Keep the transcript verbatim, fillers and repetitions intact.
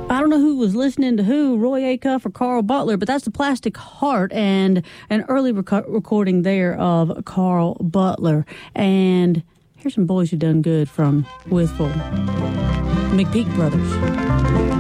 I don't know who was listening to who, Roy Acuff or Carl Butler, but that's the Plastic Heart and an early rec- recording there of Carl Butler. And here's some boys who done good from Withful. McPeak Brothers.